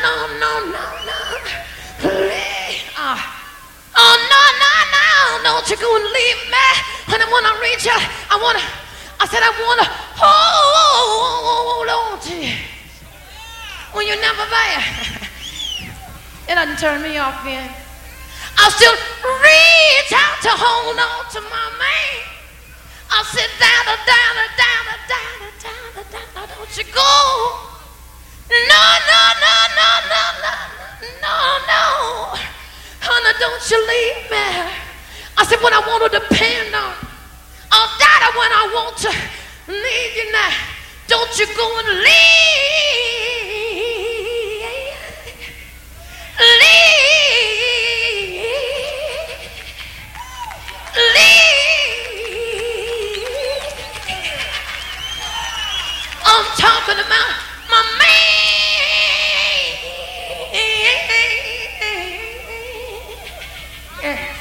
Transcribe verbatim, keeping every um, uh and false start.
no, no, no, no. Please. Uh, oh, no, no, no. Don't you go and leave me. And when I reach you, I want to, I said I want to hold on to you. When you're never there. It doesn't turn me off again. I'll still reach out to hold on to my man. I'll sit down, down, down, down, down, down. Don't you go. No, no, no, no, no, no, no, no. Honey, don't you leave me. I said when I want to depend on. Oh, Daddy, when I want to need you now. Don't you go and leave. Leave. Leave. I'm talking about my man. Yeah.